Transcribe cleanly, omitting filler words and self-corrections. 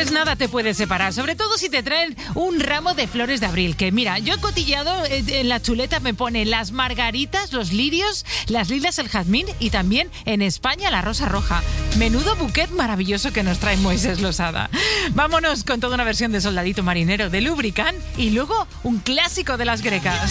Pues nada te puede separar, sobre todo si te traen un ramo de flores de abril. Que mira, yo he cotillado, en la chuleta me pone las margaritas, los lirios, las lilas, el jazmín y también en España la rosa roja. Menudo buquet maravilloso que nos trae Moisés Losada. Vámonos con toda una versión de Soldadito Marinero de Lubricant y luego un clásico de las grecas.